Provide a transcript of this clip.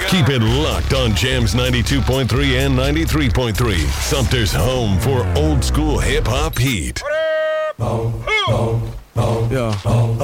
Keep it locked on Jams 92.3 and 93.3. Sumter's home for old school hip-hop heat. Yeah.